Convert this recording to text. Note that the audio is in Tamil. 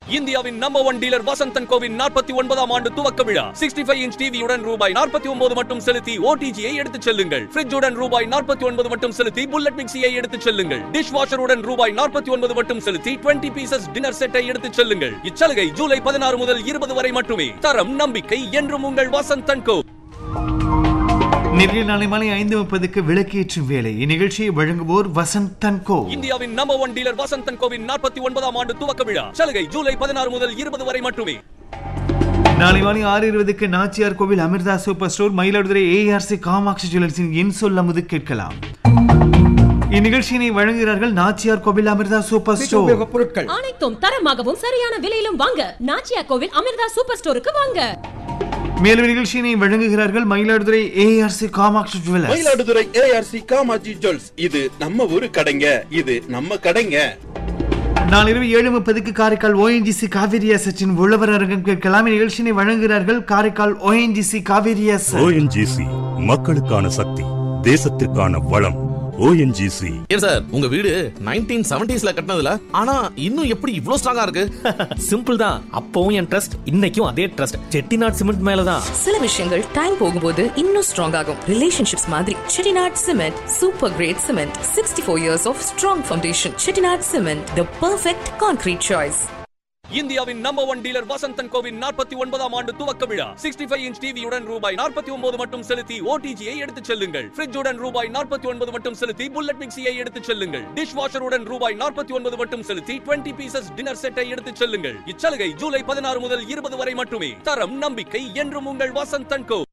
இந்தியாவின் நம்பர் 1 டீலர் வசந்த் & கோவின் 49ஆம் ஆண்டு துவக்க விழா. 65 இன்ச் டிவியுடன் ரூபாய் 49 மட்டும் செலுத்தி ஓடிஜியை எடுத்துச் செல்லுங்கள். ஃப்ரிட்ஜுடன் ரூபாய் 49 மட்டும் செலுத்தி புல்லட் மிக்சியை எடுத்துச் செல்லுங்கள். டிஷ் வாஷருடன் ரூபாய் 49 மட்டும் செலுத்தி 20 பீசஸ் டின்னர் செட்டை எடுத்துச் செல்லுங்கள். இச்சலுகை ஜூலை 16 முதல் 20 வரை மட்டுமே. தரம் நம்பிக்கை என்றும் உங்கள் வசந்த் & கோ. நேரில் நாளை மாலை 5:30க்கு விளக்கேற்றும் வேலை. இந்நிகழ்ச்சியை வழங்குவோர் வசந்த் & கோ. இந்தியாவின் நம்பர் 1 டீலர் வசந்த் & கோவின் 49ஆம் ஆண்டு துவக்க விழா. சலுகை ஜூலை 16 முதல் 20 வரை மட்டுமே. நாளை மாலை 6:20க்கு நாச்சியார் கோவில் Amrita super store, Mayiladuthurai ARC Kamakshi ஜுவல்லர்ஸின் இன்சொல் அமுது கேட்கலாம். இந்நிகழ்ச்சியினை வழங்குகிறார்கள் நாச்சியார் கோவில் அமிர்தா சூப்பர் ஸ்டோர். பொருட்கள் அனைத்தும் தரமாகவும் சரியான விலையிலும் வாங்க நாச்சியார் கோவில் அமிர்தா சூப்பர் ஸ்டோருக்கு வாங்க. மேலும் நிகழ்ச்சியினை வழங்குகிறார்கள் Mayiladuthurai ARC Kamakshi jewellers. Mayiladuthurai ARC Kamakshi jewels, இது நம்ம ஊரு கடைங்க, இது நம்ம கடைங்க. நாளிரவு 7:30க்கு காரைக்கால் ONGC காவேரி அசட்டின் உழவர் அரங்கம் கேட்கலாம். நிகழ்ச்சியினை வழங்குகிறார்கள் Karaikal ONGC Kaveri asset. ONGC மக்களுக்கான சக்தி, தேசத்திற்கான வளம். ONGC. ஏன் சார், உங்க வீடு 1970ஸ்ல கட்டினதுல ஆனா இன்னும் எப்படி இவ்ளோ ஸ்ட்ராங்கா இருக்கு? சிம்பிள் தான். அப்பவும் என் ட்ரஸ்ட், இன்னைக்கும் அதே ட்ரஸ்ட். செட்டிநாட் சிமெண்ட் மேலதான். சில விஷயங்கள் டைம் போகும்போது இன்னும் ஸ்ட்ராங் ஆகும். ரிலேஷன்ஷிப்ஸ் மாதிரி Chettinad cement super great cement. 64 years of strong foundation. Chettinad cement, the perfect concrete choice. இந்தியாவின் நம்பர் 1 டீலர் வசந்த் & கோவின் 49ஆம் ஆண்டு துவக்க விழா. 65 இன்ச் டிவியுடன் ரூபாய் 49 மட்டும் செலுத்தி ஓடிஜியை எடுத்துச் செல்லுங்கள். ஃப்ரிட்ஜுடன் ரூபாய் 49 மட்டும் செலுத்தி புல்லட் மிக்சியை எடுத்துச் செல்லுங்கள். டிஷ் வாஷருடன் ரூபாய் 49 மட்டும் செலுத்தி 20 பீசஸ் டின்னர் செட்டை எடுத்துச் செல்லுங்கள். இச்சலுகை ஜூலை 16 முதல் 20 வரை மட்டுமே. தரம் நம்பிக்கை என்றும் உங்கள் வசந்த் & கோ.